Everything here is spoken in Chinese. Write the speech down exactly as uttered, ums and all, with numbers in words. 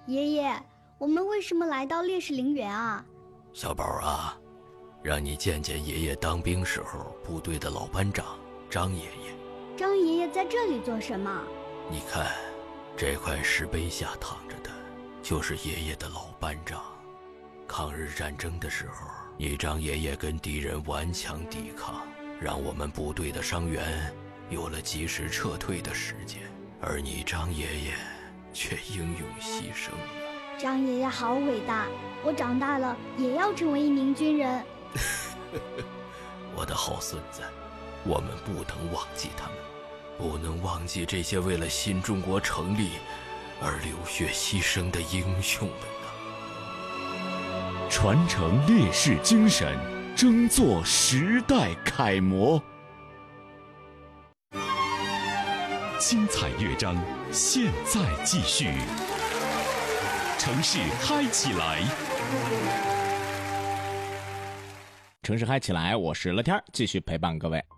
爷爷，我们为什么来到烈士陵园啊？ 小宝啊，让你见见爷爷当兵时候部队的老班长张爷爷。 张爷爷在这里做什么？ 你看，这块石碑下躺着的，就是爷爷的老班长。抗日战争的时候，你张爷爷跟敌人顽强抵抗，让我们部队的伤员有了及时撤退的时间，而你张爷爷却英勇牺牲了。 张爷爷好伟大，我长大了也要成为一名军人。 我的好孙子，我们不能忘记他们，不能忘记这些为了新中国成立而流血牺牲的英雄们啊！ 传承烈士精神，争做时代楷模。精彩乐章现在继续，城市嗨起来！ 城市嗨起来，我是乐天，继续陪伴各位。